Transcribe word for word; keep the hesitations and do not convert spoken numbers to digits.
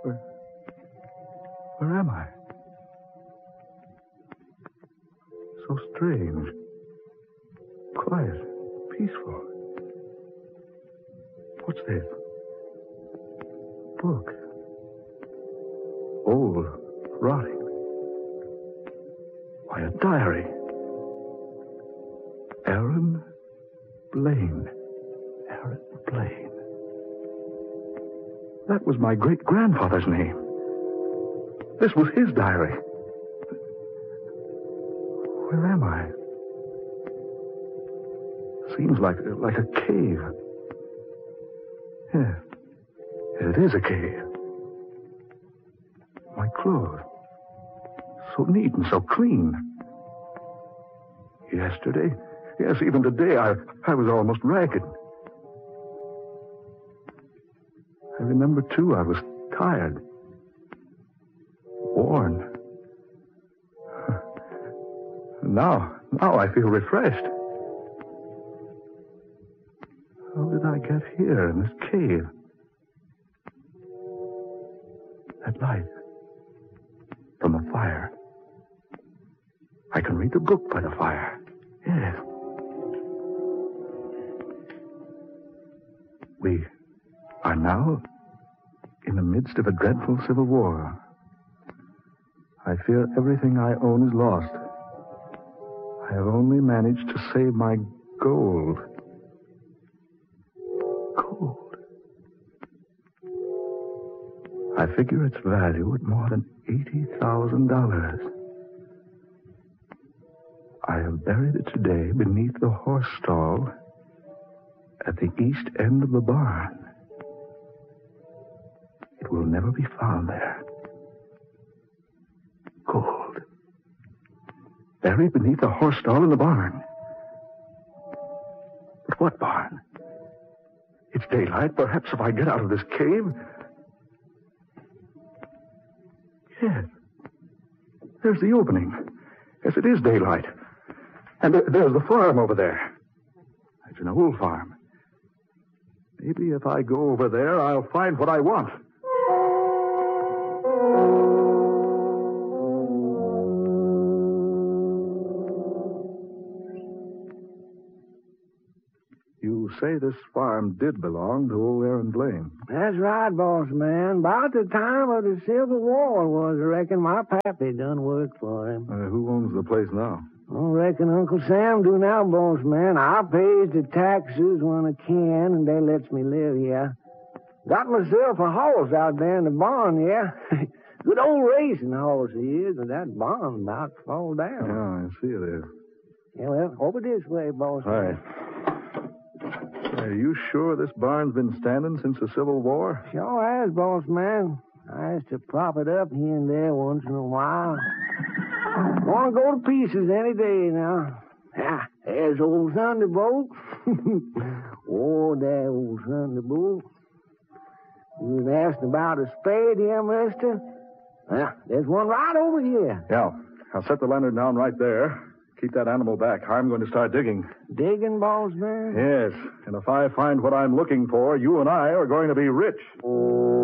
Where, where am I? So strange. Quiet. Peaceful. What's this? Book. Old. Rotting. Why, a diary. Aaron Blaine. Aaron Blaine. That was my great-grandfather's name. This was his diary. Where am I? Seems like, like a cave. Yes. It is a cave. My clothes. So neat and so clean. Yesterday, yes, even today, I, I was almost ragged. I remember, too, I was tired. Worn. Now, now I feel refreshed. How did I get here in this cave? That light. From the fire. I can read the book by the fire. Yes. We are now in the midst of a dreadful civil war. I fear everything I own is lost. I have only managed to save my gold. Gold. I figure its value at more than eighty thousand dollars. I have buried it today beneath the horse stall at the east end of the barn. It will never be found there. Gold. Buried beneath the horse stall in the barn. But what barn? It's daylight. Perhaps if I get out of this cave... Yes. There's the opening. Yes, it is daylight. And there, there's the farm over there. It's an old farm. Maybe if I go over there, I'll find what I want. You say this farm did belong to old Aaron Blaine. That's right, boss man. About the time of the Civil War was, I reckon my pappy done worked for him. Uh, who owns the place now? I reckon Uncle Sam do now, boss man. I pays the taxes when I can, and they lets me live here. Got myself a horse out there in the barn, yeah. Good old racing horse he is, and that barn about to fall down. Yeah, I see it is. Yeah, well, over this way, boss All right. Are you sure this barn's been standing since the Civil War? Sure has, boss man. I used to prop it up here and there once in a while. Want to go to pieces any day now. Ah, there's old Thunderbolt. Oh, that old Thunderbolt. You was asking about a spade here, mister? Well, there's one right over here. Yeah. I'll set the lantern down right there. Keep that animal back. I'm going to start digging. Digging, boss man? Yes. And if I find what I'm looking for, you and I are going to be rich.